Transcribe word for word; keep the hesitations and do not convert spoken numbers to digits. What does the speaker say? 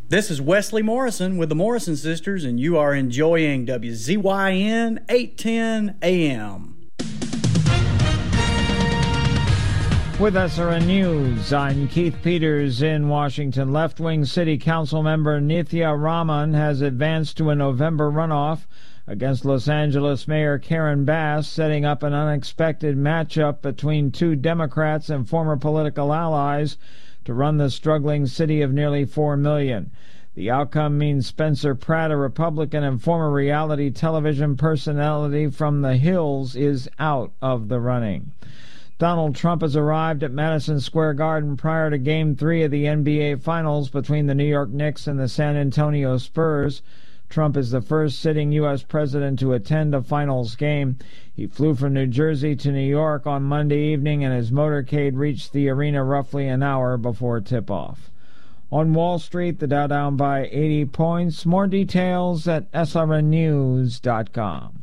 This is Wesley Morrison with the Morrison Sisters, and you are enjoying W Z Y N eight ten A M. With S R N News, I'm Keith Peters in Washington. Left-wing City Council member Nithya Raman has advanced to a November runoff against Los Angeles Mayor Karen Bass, setting up an unexpected matchup between two Democrats and former political allies to run the struggling city of nearly four million. The outcome means Spencer Pratt, a Republican and former reality television personality from the Hills, is out of the running. Donald Trump has arrived at Madison Square Garden prior to Game three of the N B A Finals between the New York Knicks and the San Antonio Spurs. Trump is the first sitting U S president to attend a finals game. He flew from New Jersey to New York on Monday evening, and his motorcade reached the arena roughly an hour before tip-off. On Wall Street, the Dow down by eighty points. More details at S R N news dot com.